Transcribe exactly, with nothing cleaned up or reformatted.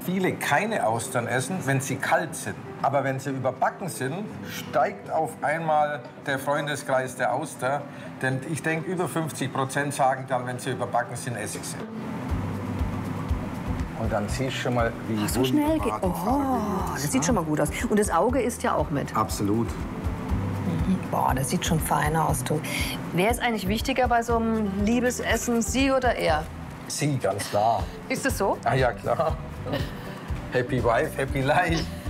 viele keine Austern essen, wenn sie kalt sind. Aber wenn sie überbacken sind, steigt auf einmal der Freundeskreis der Auster. Denn ich denke, über fünfzig Prozent sagen dann, wenn sie überbacken sind, esse ich sie. Und dann siehst du schon mal, wie Ach, so schnell geht. wunderbar die Oh, Farbe ist, das sieht ne? schon mal gut aus. Und das Auge isst ja auch mit. Absolut. Boah, das sieht schon fein aus, du. Wer ist eigentlich wichtiger bei so einem Liebesessen, Sie oder er? Sie, ganz klar. Ist das so? Ah ja, klar. Happy Wife, Happy Life.